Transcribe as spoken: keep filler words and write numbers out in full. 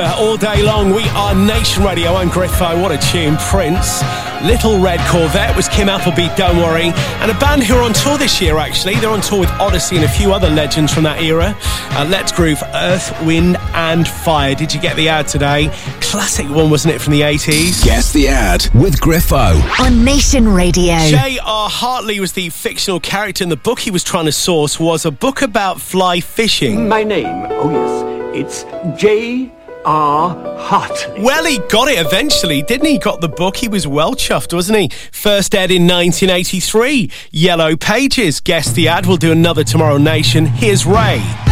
Uh, all day long, we are Nation Radio. I'm Griffo. What a tune. Prince. Little Red Corvette was Kim Appleby, Don't Worry. And a band who are on tour this year, actually. They're on tour with Odyssey and a few other legends from that era. Uh, Let's Groove, Earth, Wind and Fire. Did you get the ad today? Classic one, wasn't it, from the eighties? Guess the ad with Griffo. On Nation Radio. J R. Hartley was the fictional character, and the book he was trying to source was a book about fly fishing. My name, oh yes, it's J R. Hartley. Well, he got it eventually, didn't he? Got the book. He was well chuffed, wasn't he? First aired in nineteen eighty-three. Yellow Pages. Guess the ad. We'll do another tomorrow, Nation. Here's Ray.